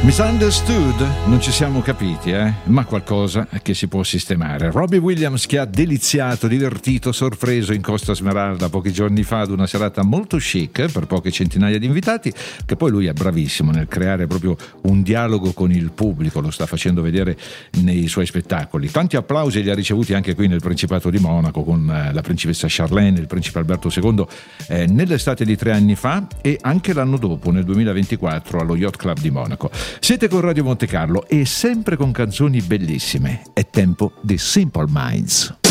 Misunderstood, non ci siamo capiti, ma qualcosa che si può sistemare. Robbie Williams, che ha deliziato, divertito, sorpreso in Costa Smeralda pochi giorni fa ad una serata molto chic per poche centinaia di invitati, che poi lui è bravissimo nel creare proprio un dialogo con il pubblico, lo sta facendo vedere nei suoi spettacoli. Tanti applausi li ha ricevuti anche qui nel Principato di Monaco con la principessa Charlene, il principe Alberto II nell'estate di 3 anni fa e anche l'anno dopo, nel 2024, allo Yacht Club di Monaco. Siete con Radio Monte Carlo e sempre con canzoni bellissime. È tempo di Simple Minds.